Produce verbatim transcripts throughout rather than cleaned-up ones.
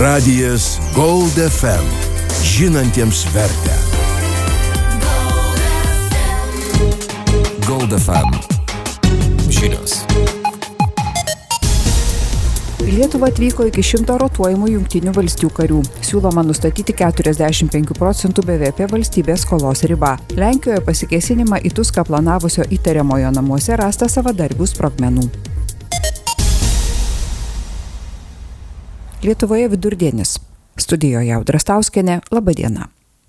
Radijas Gold F M. Žinantiems vertę. Gold F M. Žinios. Į Lietuvą atvyko iki šimto rotuojamų Jungtinių valstijų karių. Siūloma nustatyti keturiasdešimt penkių procentų B V P valstybės skolos ribą. Lenkijoje pasikėsinimą į Tuską planavusio įtariamojo namuose rasta savadarbių sprogmenų. Lietuvoje vidurdienis. Studijoje Audra Stauskienė. Labą dieną.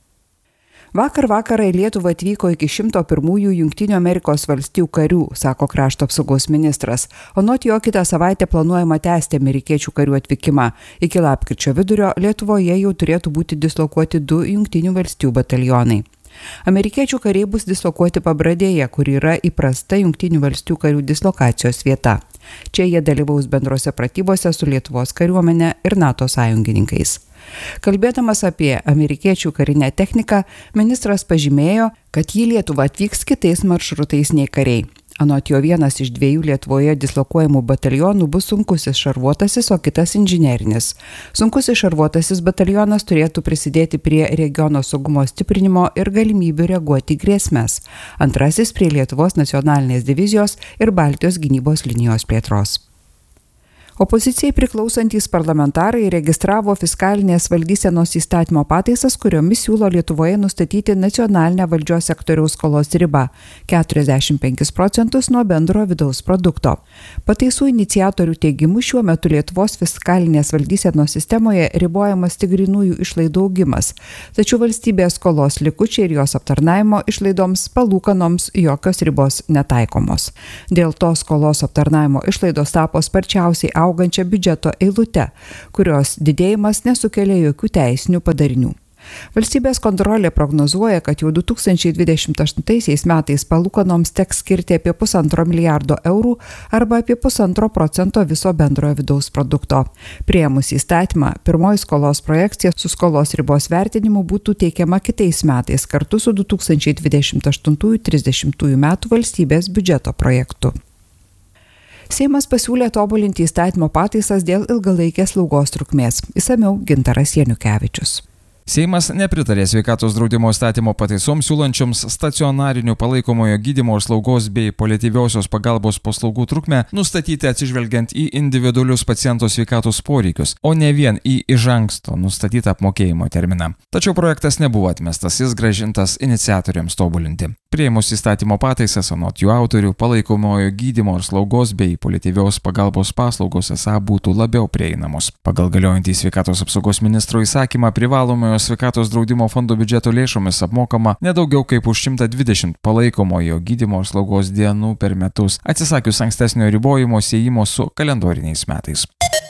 Vakar vakarą į Lietuvą atvyko iki šimto pirmųjų Jungtinių Amerikos valstijų karių, sako krašto apsaugos ministras. Anot jo, kitą savaitę planuojama tęsti amerikiečių karių atvykimą. Iki lapkričio vidurio Lietuvoje jau turėtų būti dislokuoti du Jungtinių valstijų batalionai. Amerikiečių kariai bus dislokuoti Pabradėje, kur yra įprasta Jungtinių valstijų karių dislokacijos vieta. Čia jie dalyvaus bendrose pratybose su Lietuvos kariuomenė ir NATO sąjungininkais. Kalbėdamas apie amerikiečių karinę techniką, ministras pažymėjo, kad į Lietuvą atvyks kitais maršrutais nei kariai. Anot jo, vienas iš dviejų Lietuvoje dislokuojamų batalionų bus sunkusis šarvuotasis, o kitas inžinerinis. Sunkusis šarvuotasis batalionas turėtų prisidėti prie regiono saugumo stiprinimo ir galimybių reaguoti į grėsmes. Antrasis prie Lietuvos nacionalinės divizijos ir Baltijos gynybos linijos plėtros. Opozicijai priklausantys parlamentarai registravo fiskalinės valdysenos įstatymo pataisas, kuriomis siūlo Lietuvoje nustatyti nacionalinę valdžios sektoriaus skolos ribą – keturiasdešimt penkis procentus nuo bendro vidaus produkto. Pataisų iniciatorių teigimu šiuo metu Lietuvos fiskalinės valdysenos sistemoje ribojamas tik grynųjų išlaidų augimas, tačiau valstybės skolos likučiai ir jos aptarnavimo išlaidoms, palūkanoms jokios ribos netaikomos. Dėl to skolos aptarnavimo išlaidos tapo sparčiausiai augančią biudžeto eilutę, kurios didėjimas nesukelia jokių teisinių padarinių. Valstybės kontrolė prognozuoja, kad jau du tūkstančiai dvidešimt aštuntaisiais metais palūkanoms teks skirti apie pusantro milijardo eurų arba apie pusantro procento viso bendrojo vidaus produkto. Priėmus įstatymą, pirmoji skolos projekcija su skolos ribos vertinimu būtų teikiama kitais metais kartu su du tūkstančiai dvidešimt aštuntųjų trisdešimtųjų metų valstybės biudžeto projektu. Seimas pasiūlė tobulinti įstatymo pataisas dėl ilgalaikės slaugos trukmės. Išsamiau Gintaras Janukevičius. Seimas nepritarė sveikatos draudimo įstatymo pataisoms siūlančioms stacionarinių palaikomojo gydymo ir slaugos bei paliatyviosios pagalbos paslaugų trukmę nustatyti atsižvelgiant į individualius paciento sveikatos poreikius, o ne vien į iš anksto nustatytą apmokėjimo terminą. Tačiau projektas nebuvo atmestas, jis grąžintas iniciatoriams tobulinti. Priėmus įstatymo pataisas, anot jų autorių, palaikomojo gydymo ir slaugos bei paliatyvios pagalbos paslaugos esą būtų labiau prieinamos. Pagal galiojantį sveikatos apsaugos ministro įsakymą privalomojo sveikatos draudimo fondo biudžeto lėšomis apmokama nedaugiau kaip už šimtą dvidešimt palaikomojo gydymo ir slaugos dienų per metus, atsisakius ankstesnio ribojimo siejimo su kalendoriniais metais.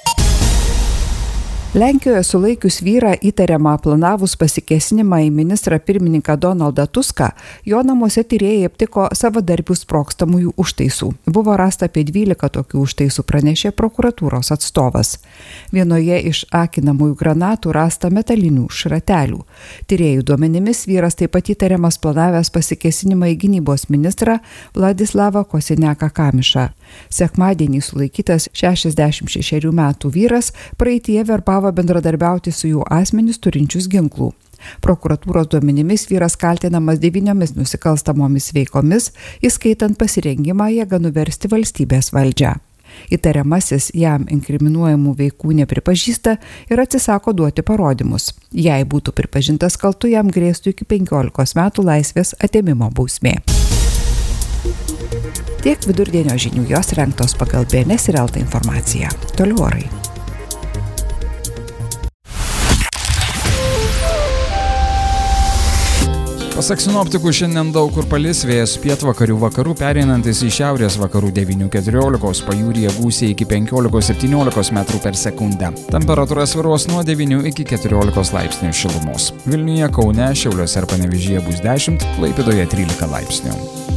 Lenkijoje sulaikius vyrą įtariamą planavus pasikėsinimą į ministrą pirmininką Donaldą Tuską, jo namuose tyrėjai aptiko savadarbių sprogstamųjų užtaisų. Buvo rasta apie dvylika tokių užtaisų, pranešė prokuratūros atstovas. Vienoje iš akinamųjų granatų rasta metalinių šratelių. Tyrėjų duomenimis vyras taip pat įtariamas planavęs pasikėsinimą į gynybos ministrą Vladislavą Kosiniaką-Kamišą. Sekmadienį sulaikytas šešiasdešimt šešerių metų vyras praeityje verbavo bendradarbiauti su jų asmenis turinčius ginklų. Prokuratūros duomenimis vyras kaltinamas devyniomis nusikalstamomis veikomis, įskaitant pasirengimą jėga nuversti valstybės valdžią. Įtariamasis jam inkriminuojamų veikų nepripažįsta ir atsisako duoti parodymus. Jei būtų pripažintas kaltu, jam grėstų iki penkiolikos metų laisvės atėmimo bausmė. Tiek vidurdienio žinių, jos rengtos pagal B N S ir Elta informaciją. Toliau orai. Pasak sinoptikų, šiandien daug kur palis, vėjas pietvakarių vakarų pereinantis į šiaurės vakarų devynių keturiolikos, pajūryje gūsiai iki penkiolikos septyniolikos metrų per sekundę. Temperatūra svyruos nuo devynių iki keturiolikos laipsnių šilumos. Vilniuje, Kaune, Šiauliuose ir Panevėžyje bus dešimt, Klaipėdoje trylika laipsnių.